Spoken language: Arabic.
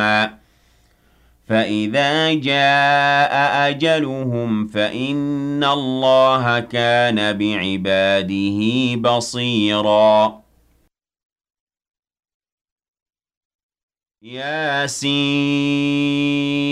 لَهُمَا فَإِذَا جَاءَ أَجَلُهُمْ فَإِنَّ اللَّهَ كَانَ بِعِبَادِهِ بَصِيرًا يس